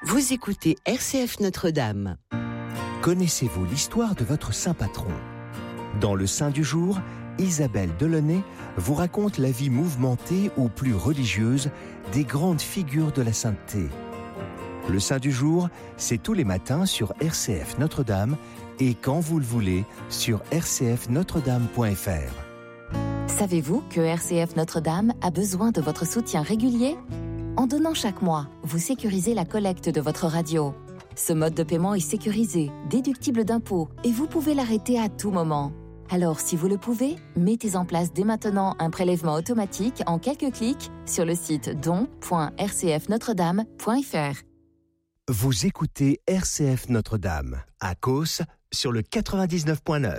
Vous écoutez RCF Notre-Dame. Connaissez-vous l'histoire de votre saint patron ? Dans le Saint du jour, Isabelle Delaunay vous raconte la vie mouvementée ou plus religieuse des grandes figures de la sainteté. Le Saint du jour, c'est tous les matins sur RCF Notre-Dame et quand vous le voulez sur rcfnotredame.fr. Savez-vous que RCF Notre-Dame a besoin de votre soutien régulier ? En donnant chaque mois, vous sécurisez la collecte de votre radio. Ce mode de paiement est sécurisé, déductible d'impôts et vous pouvez l'arrêter à tout moment. Alors, si vous le pouvez, mettez en place dès maintenant un prélèvement automatique en quelques clics sur le site don.rcfnotredame.fr. Vous écoutez RCF Notre-Dame, à Causse, sur le 99.9.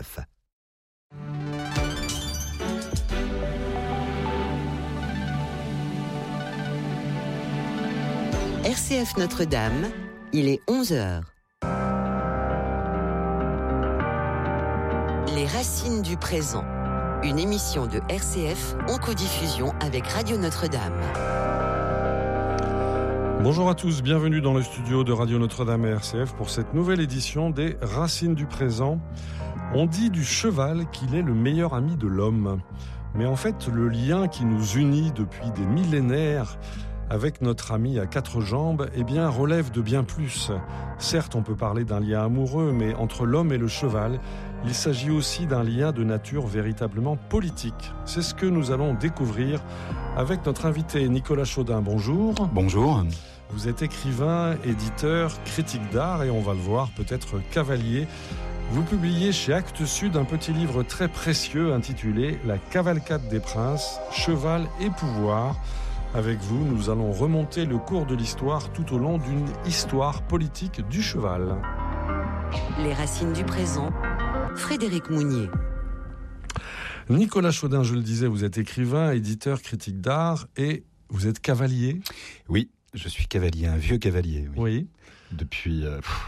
RCF Notre-Dame, il est 11h. Les racines du présent. Une émission de RCF en codiffusion avec Radio Notre-Dame. Bonjour à tous, bienvenue dans le studio de Radio Notre-Dame et RCF pour cette nouvelle édition des Racines du présent. On dit du cheval qu'il est le meilleur ami de l'homme. Mais en fait, le lien qui nous unit depuis des millénaires avec notre ami à quatre jambes, relève de bien plus. Certes, on peut parler d'un lien amoureux, mais entre l'homme et le cheval, il s'agit aussi d'un lien de nature véritablement politique. C'est ce que nous allons découvrir avec notre invité Nicolas Chaudin. Bonjour. Bonjour. Vous êtes écrivain, éditeur, critique d'art et on va le voir, peut-être cavalier. Vous publiez chez Actes Sud un petit livre très précieux intitulé « La cavalcade des princes, cheval et pouvoir ». Avec vous, nous allons remonter le cours de l'histoire tout au long d'une histoire politique du cheval. Les racines du présent, Frédéric Mounier. Nicolas Chaudin, je le disais, vous êtes écrivain, éditeur, critique d'art et vous êtes cavalier. Oui, je suis cavalier, un vieux cavalier. Oui. Depuis,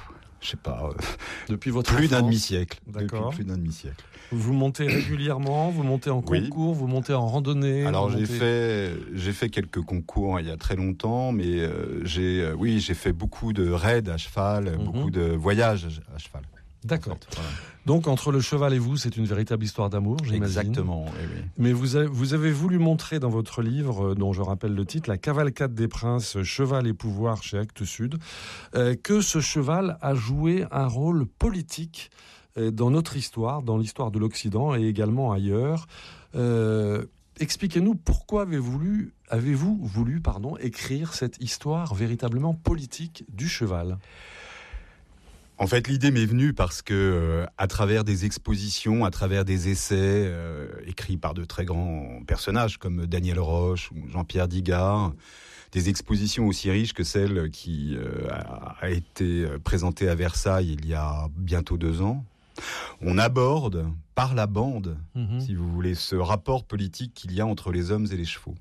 depuis votre plus enfance. d'un demi-siècle. D'accord. Depuis plus d'un demi-siècle. Vous montez régulièrement, vous montez en concours, vous montez en randonnée. Alors j'ai fait quelques concours il y a très longtemps, mais j'ai fait beaucoup de raids à cheval, beaucoup de voyages à cheval. D'accord. En fait, voilà. Donc entre le cheval et vous, c'est une véritable histoire d'amour, j'imagine. Exactement. Oui. Mais vous avez voulu montrer dans votre livre, dont je rappelle le titre, La cavalcade des princes, cheval et pouvoir chez Actes Sud, que ce cheval a joué un rôle politique dans notre histoire, dans l'histoire de l'Occident et également ailleurs. Expliquez-nous pourquoi avez-vous voulu écrire cette histoire véritablement politique du cheval ? En fait, l'idée m'est venue parce que, à travers des expositions, à travers des essais écrits par de très grands personnages comme Daniel Roche ou Jean-Pierre Digard, des expositions aussi riches que celle qui a été présentée à Versailles il y a bientôt 2 ans, on aborde par la bande, si vous voulez, ce rapport politique qu'il y a entre les hommes et les chevaux.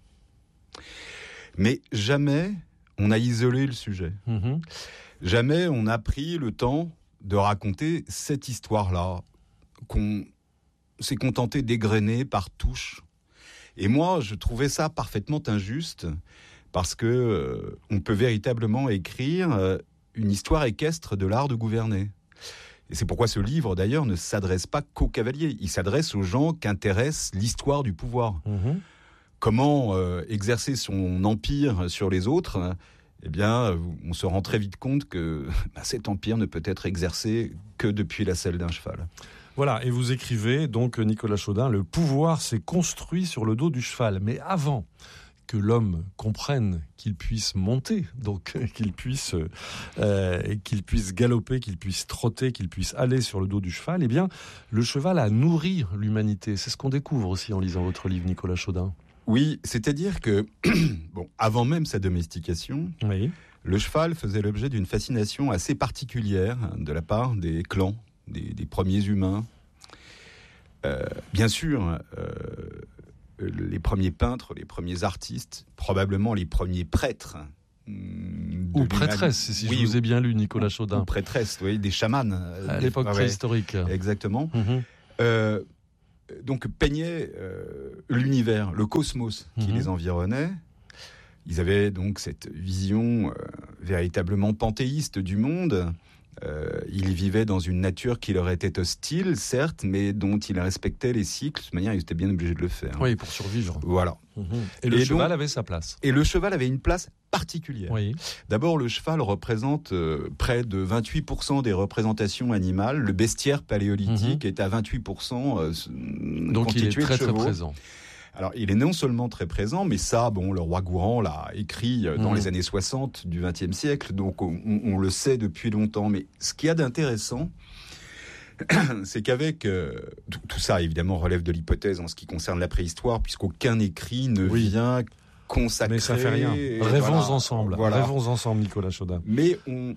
Mais jamais on a isolé le sujet. Jamais on a pris le temps de raconter cette histoire-là, qu'on s'est contenté d'égrener par touches. Et moi, je trouvais ça parfaitement injuste, parce que on peut véritablement écrire une histoire équestre de l'art de gouverner. Et c'est pourquoi ce livre, d'ailleurs, ne s'adresse pas qu'aux cavaliers. Il s'adresse aux gens qu'intéresse l'histoire du pouvoir. Comment exercer son empire sur les autres ? On se rend très vite compte que cet empire ne peut être exercé que depuis la selle d'un cheval. Voilà, et vous écrivez, donc, Nicolas Chaudin, le pouvoir s'est construit sur le dos du cheval. Mais avant que l'homme comprenne qu'il puisse monter, donc qu'il puisse galoper, qu'il puisse trotter, qu'il puisse aller sur le dos du cheval, le cheval a nourri l'humanité. C'est ce qu'on découvre aussi en lisant votre livre, Nicolas Chaudin. Oui, c'est-à-dire que, avant même sa domestication, le cheval faisait l'objet d'une fascination assez particulière de la part des clans, des premiers humains. Bien sûr, les premiers peintres, les premiers artistes, probablement les premiers prêtres. Ou prêtresses, si je vous ai bien lu, Nicolas Chaudin. Ou prêtresses, oui, des chamans. À l'époque préhistorique. Exactement. Donc peignaient l'univers, le cosmos qui les environnait. Ils avaient donc cette vision véritablement panthéiste du monde. Il vivait dans une nature qui leur était hostile, certes, mais dont il respectait les cycles. De toute manière, il était bien obligé de le faire. Oui, pour survivre. Voilà. Et le cheval avait sa place. Et le cheval avait une place particulière. Oui. D'abord, le cheval représente près de 28% des représentations animales. Le bestiaire paléolithique est à 28% donc il est très de chevaux. très présent. Alors, il est non seulement très présent, mais ça, le roi Gourand l'a écrit dans les années 60 du XXe siècle, donc on le sait depuis longtemps. Mais ce qu'il y a d'intéressant, c'est qu'avec... tout ça, évidemment, relève de l'hypothèse en ce qui concerne la préhistoire, puisqu'aucun écrit ne vient consacrer... Mais ça fait rien. Rêvons ensemble. Voilà. Rêvons ensemble, Nicolas Chaudin. Mais on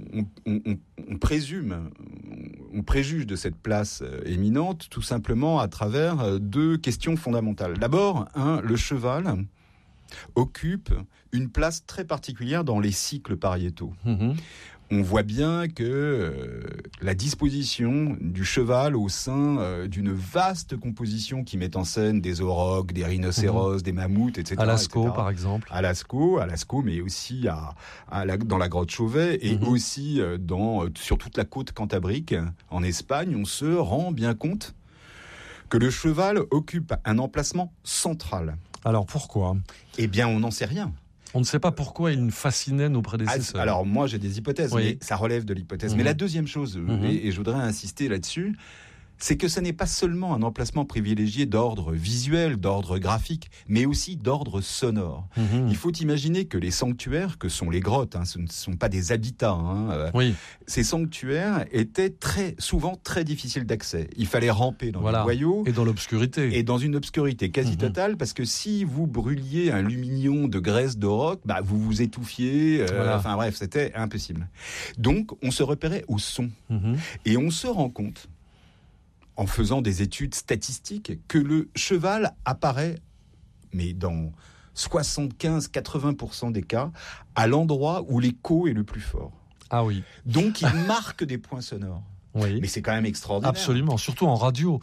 présume, on préjuge de cette place éminente tout simplement à travers deux questions fondamentales. D'abord, le cheval occupe une place très particulière dans les cycles pariétaux. On voit bien que la disposition du cheval au sein d'une vaste composition qui met en scène des aurochs, des rhinocéros, des mammouths, etc. À Lascaux, par exemple. À Lascaux, mais aussi dans la grotte Chauvet et aussi sur toute la côte cantabrique en Espagne, on se rend bien compte que le cheval occupe un emplacement central. Alors pourquoi ? Eh bien, on n'en sait rien. On ne sait pas pourquoi il fascinait nos prédécesseurs. Alors moi j'ai des hypothèses, mais ça relève de l'hypothèse. Mais la deuxième chose, et je voudrais insister là-dessus, c'est que ce n'est pas seulement un emplacement privilégié d'ordre visuel, d'ordre graphique, mais aussi d'ordre sonore. Il faut imaginer que les sanctuaires, que sont les grottes, ce ne sont pas des habitats, ces sanctuaires étaient souvent très difficiles d'accès. Il fallait ramper dans les boyaux. Et dans l'obscurité. Et dans une obscurité quasi totale, parce que si vous brûliez un lumignon de graisse d'auroch, vous vous étouffiez. Enfin bref, c'était impossible. Donc on se repérait au son. Et on se rend compte, en faisant des études statistiques, que le cheval apparaît, mais dans 75-80% des cas, à l'endroit où l'écho est le plus fort. Ah oui. Donc il marque des points sonores. Oui. Mais c'est quand même extraordinaire. Absolument, surtout en radio.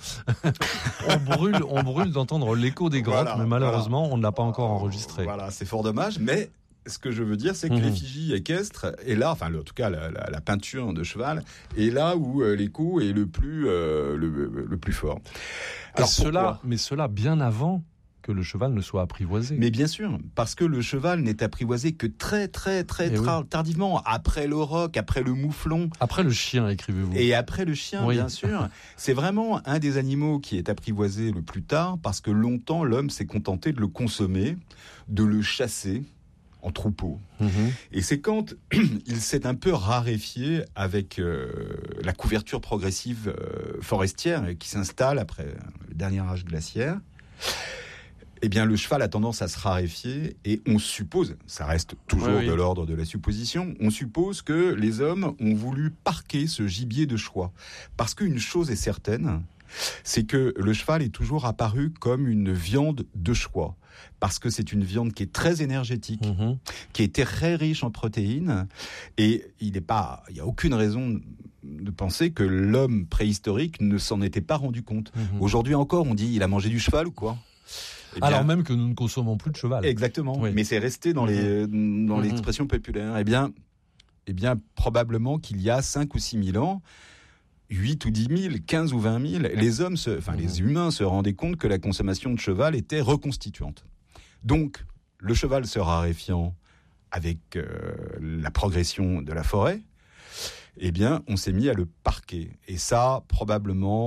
on brûle d'entendre l'écho des grottes, mais malheureusement, on ne l'a pas encore enregistré. Voilà, c'est fort dommage, mais... Ce que je veux dire, c'est que l'effigie équestre est là, en tout cas la peinture de cheval est là où l'écho est le plus fort. Alors cela bien avant que le cheval ne soit apprivoisé. Mais bien sûr, parce que le cheval n'est apprivoisé que très tardivement, après l'auroch, après le mouflon. Après le chien, écrivez-vous. Et après le chien, bien sûr. C'est vraiment un des animaux qui est apprivoisé le plus tard, parce que longtemps, l'homme s'est contenté de le consommer, de le chasser en troupeau. Et c'est quand il s'est un peu raréfié avec la couverture progressive forestière qui s'installe après le dernier âge glaciaire. Eh bien, le cheval a tendance à se raréfier et on suppose, ça reste toujours de l'ordre de la supposition, on suppose que les hommes ont voulu parquer ce gibier de choix. Parce qu'une chose est certaine, c'est que le cheval est toujours apparu comme une viande de choix. Parce que c'est une viande qui est très énergétique, qui est très riche en protéines, et il n'y a aucune raison de penser que l'homme préhistorique ne s'en était pas rendu compte. Aujourd'hui encore, on dit il a mangé du cheval ou quoi ? Alors même que nous ne consommons plus de cheval. Exactement, mais c'est resté dans l'expression populaire. Eh bien, probablement qu'il y a 5 ou 6 000 ans, 8 ou 10 000, 15 ou 20 000, les humains se rendaient compte que la consommation de cheval était reconstituante. Donc, le cheval se raréfiant avec la progression de la forêt, eh bien, on s'est mis à le parquer. Et ça, probablement,